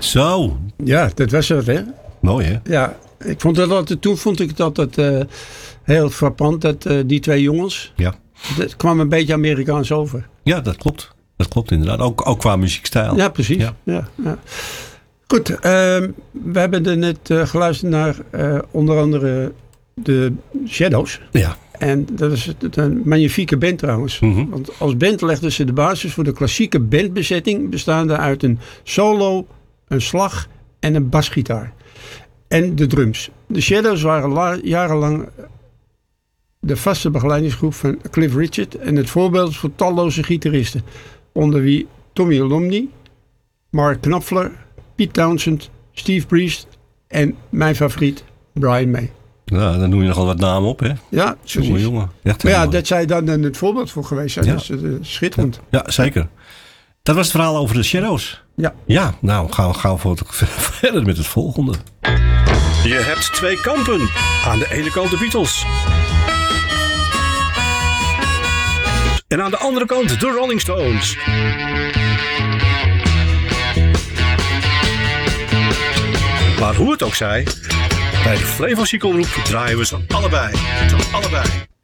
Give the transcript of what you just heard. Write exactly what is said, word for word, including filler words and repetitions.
Zo. Ja, dat was het, hè? Mooi, hè? Ja, ik vond het altijd, toen vond ik het altijd uh, heel frappant dat uh, die twee jongens... Ja. Het kwam een beetje Amerikaans over. Ja, dat klopt. Dat klopt inderdaad. Ook, ook qua muziekstijl. Ja, precies. Ja. Ja, ja. Goed, uh, we hebben er net uh, geluisterd naar uh, onder andere de Shadows. Ja. En dat is een magnifieke band trouwens. Mm-hmm. Want als band legden ze de basis voor de klassieke bandbezetting, bestaande uit een solo, een slag en een basgitaar. En de drums. De Shadows waren la- jarenlang de vaste begeleidingsgroep van Cliff Richard en het voorbeeld voor talloze gitaristen. Onder wie Tommy Iommi, Mark Knopfler, Pete Townshend, Steve Priest en mijn favoriet Brian May. Ja, dan noem je nogal wat namen op, hè? Ja, precies. Jongen, jongen. Echt maar ja, helemaal. dat zij dan het voorbeeld voor geweest zijn. Ja. Dat is uh, schitterend. Ja, ja, zeker. Dat was het verhaal over de Shadows. Ja. Ja, nou gaan we, gaan we voor het, verder met het volgende. Je hebt twee kampen. Aan de ene kant de Beatles. En aan de andere kant de Rolling Stones. Maar hoe het ook zij, bij de Flevo Cykelgroep draaien we ze allebei. Ze allebei.